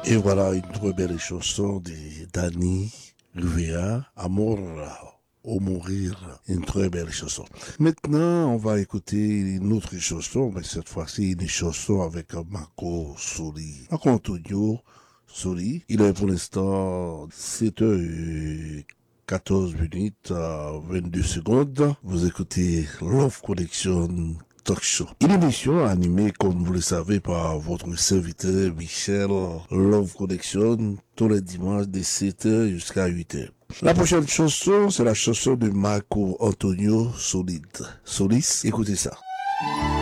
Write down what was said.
Et voilà une très belle chanson de Danny Rivera, Amour au mourir, une très belle chanson. Maintenant, on va écouter une autre chanson, mais cette fois-ci une chanson avec Marco Soli. Marco Antonio Soli, il est pour l'instant 7h14 minutes à 22 secondes. Vous écoutez Love Connection Talk Show. Une émission animée, comme vous le savez, par votre serviteur Michel Love Connection tous les dimanches de 7h jusqu'à 8h. La prochaine chanson, c'est la chanson de Marco Antonio Solis. Écoutez ça.